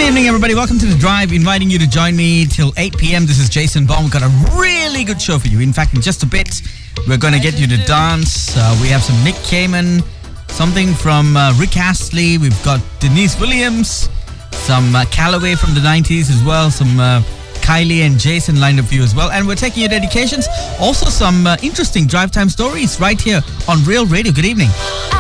evening, everybody. Welcome to The Drive. Inviting you to join me till 8 p.m. This is Jason Baum. We've got a really good show for you. In fact, in just a bit, we're going to get you to dance. We have some Nick Cayman, something from Rick Astley. We've got Denise Williams, some Callaway from the 90s as well, some Kylie and Jason lined up for you as well. And we're taking your dedications. Also some interesting drive time stories right here on Real Radio. Good evening.